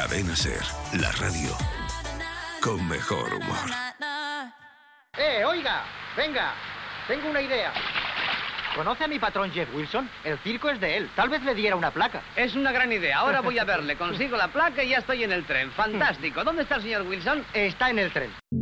Cadena Ser, la radio con mejor humor. Oiga, venga, tengo una idea. ¿Conoce a mi patrón Jeff Wilson? El circo es de él. Tal vez le diera una placa. Es una gran idea. Ahora voy a verle. Consigo la placa y ya estoy en el tren. Fantástico. ¿Dónde está el señor Wilson? Está en el tren.